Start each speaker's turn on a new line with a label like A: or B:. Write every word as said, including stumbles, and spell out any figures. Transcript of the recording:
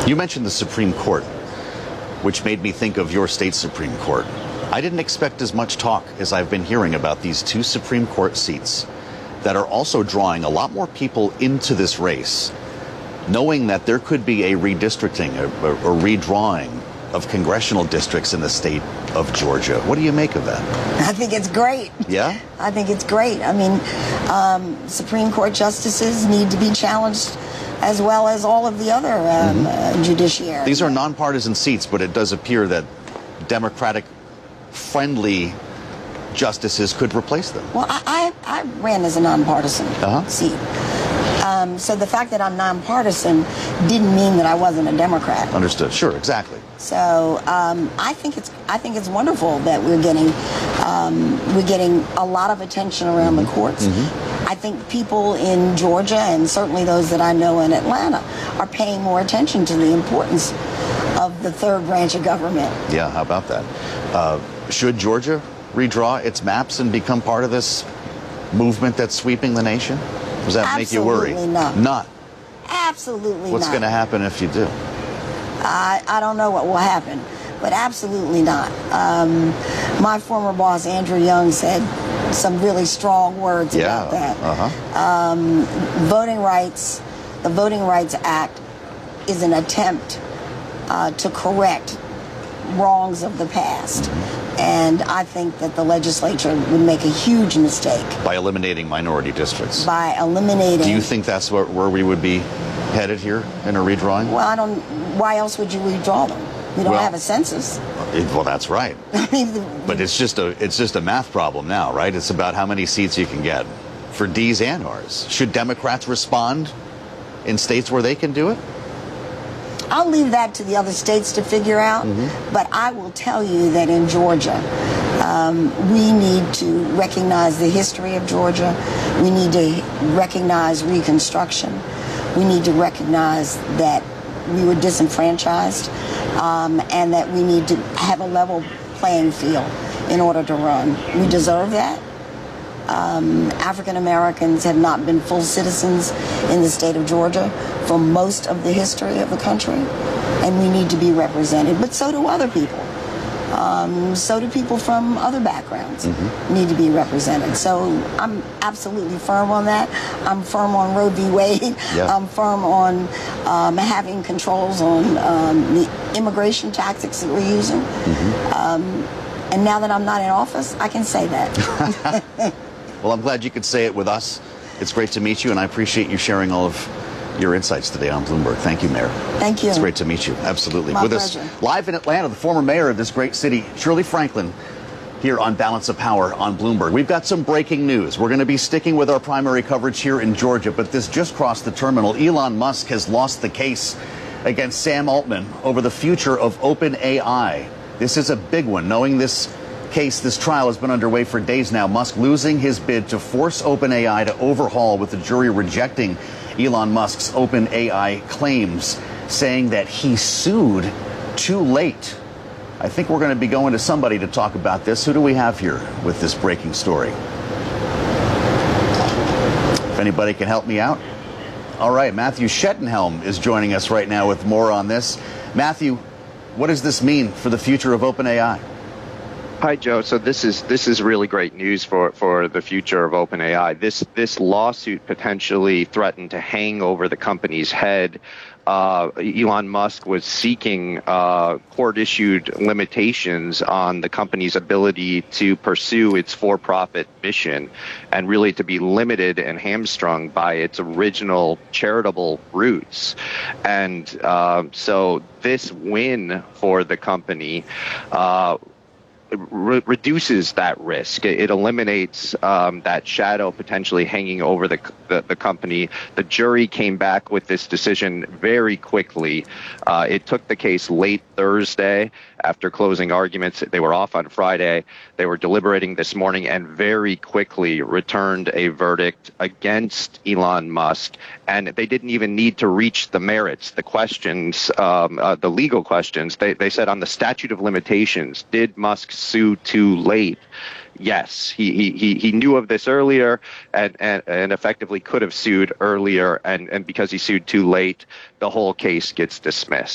A: You mentioned the Supreme Court, which made me think of your state Supreme Court. I didn't expect as much talk as I've been hearing about these two Supreme Court seats that are also drawing a lot more people into this race, knowing that there could be a redistricting, a, a, a redrawing of congressional districts in the state of Georgia. What do you make of that?
B: I think it's great.
A: Yeah?
B: I think it's great. I mean, um, Supreme Court justices need to be challenged as well as all of the other um, mm-hmm. uh, judiciary.
A: These are nonpartisan seats, but it does appear that Democratic-friendly justices could replace them.
B: Well, I, I, I ran as a nonpartisan
A: uh-huh.
B: seat. Um, so the fact that I'm nonpartisan didn't mean that I wasn't a Democrat.
A: Understood. Sure, exactly.
B: So um, I think it's I think it's wonderful that we're getting um, we're getting a lot of attention around
A: mm-hmm.
B: the courts.
A: Mm-hmm.
B: I think people in Georgia and certainly those that I know in Atlanta are paying more attention to the importance of the third branch of government.
A: Yeah, how about that? Uh, should Georgia redraw its maps and become part of this movement that's sweeping the nation? Does that
B: Absolutely
A: make you worry?
B: Not.
A: Not.
B: Absolutely
A: What's
B: not.
A: going to happen if you do?
B: I, I don't know what will happen, but absolutely not. Um, my former boss, Andrew Young, said some really strong words
A: yeah.
B: about that.
A: Uh-huh.
B: Um, voting rights, the Voting Rights Act is an attempt uh, to correct wrongs of the past. Mm-hmm. And I think that the legislature would make a huge mistake.
A: By eliminating minority districts?
B: By eliminating...
A: Do you think that's where, where we would be headed here in a redrawing?
B: Well, I don't... Why else would you redraw them? We don't
A: well,
B: have a census.
A: It, well, that's right. But it's just a it's just a math problem now, right? It's about how many seats you can get for D's and R's. Should Democrats respond in states where they can do it?
B: I'll leave that to the other states to figure out, mm-hmm. but I will tell you that in Georgia, um, we need to recognize the history of Georgia. We need to recognize Reconstruction. We need to recognize that we were disenfranchised um, and that we need to have a level playing field in order to run. We deserve that. Um, African Americans have not been full citizens in the state of Georgia for most of the history of the country, and we need to be represented. But so do other people. Um, so do people from other backgrounds mm-hmm. need to be represented. So I'm absolutely firm on that. I'm firm on Roe v. Wade.
A: Yeah.
B: I'm firm on um, having controls on um, the immigration tactics that we're using. Mm-hmm. Um, and now that I'm not in office, I can say that.
A: Well, I'm glad you could say it with us. It's great to meet you, and I appreciate you sharing all of your insights today on Bloomberg. Thank you, Mayor.
B: Thank you.
A: It's great to meet you. Absolutely.
B: My
A: with
B: pleasure.
A: us live in Atlanta, the former mayor of this great city, Shirley Franklin, here on Balance of Power on Bloomberg. We've got some breaking news. We're going to be sticking with our primary coverage here in Georgia, but this just crossed the terminal. Elon Musk has lost the case against Sam Altman over the future of OpenAI. This is a big one, knowing this case, this trial has been underway for days now. Musk losing his bid to force OpenAI to overhaul, with the jury rejecting Elon Musk's OpenAI claims, saying that he sued too late. I think we're going to be going to somebody to talk about this. Who do we have here with this breaking story? If anybody can help me out. All right, Matthew Schettenhelm is joining us right now with more on this. Matthew, what does this mean for the future of OpenAI?
C: Hi, Joe. So this is this is really great news for, for the future of OpenAI. This this lawsuit potentially threatened to hang over the company's head. Uh, Elon Musk was seeking uh, court-issued limitations on the company's ability to pursue its for-profit mission, and really to be limited and hamstrung by its original charitable roots. And uh, so this win for the company uh, Re- reduces that risk. It, it eliminates um, that shadow potentially hanging over the, the the company. The jury came back with this decision very quickly. Uh, it took the case late Thursday after closing arguments. They were off on Friday. They were deliberating this morning and very quickly returned a verdict against Elon Musk. And they didn't even need to reach the merits, the questions, um, uh, the legal questions. They, they said on the statute of limitations, did Musk sue too late? Yes, he, he, he knew of this earlier and, and, and effectively could have sued earlier. And, and because he sued too late, the whole case gets dismissed.